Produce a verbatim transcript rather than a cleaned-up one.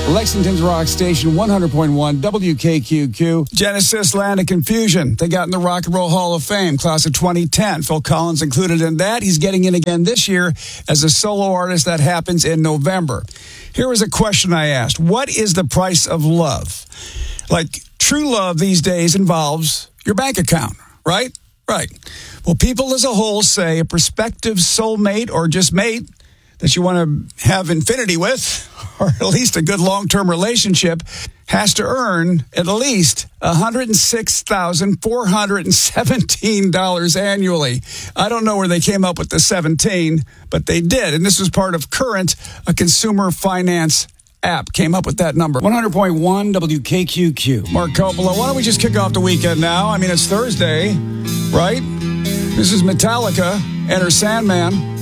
Lexington's Rock Station, one hundred point one W K Q Q. Genesis, Land of Confusion. They got in the Rock and Roll Hall of Fame, class of twenty ten. Phil Collins included in that. He's getting in again this year as a solo artist. That happens in November. Here was a question I asked. What is the price of love? Like, true love these days involves your bank account, right? Right. Well, people as a whole say a prospective soulmate or just mate that you want to have infinity with, or at least a good long-term relationship, has to earn at least one hundred six thousand four hundred seventeen dollars annually. I don't know where they came up with the seventeen, but they did. And this was part of Current, a consumer finance app, came up with that number. one hundred point one W K Q Q. Mark Coppola, why don't we just kick off the weekend now? I mean, it's Thursday, right? This is Metallica, Enter Sandman.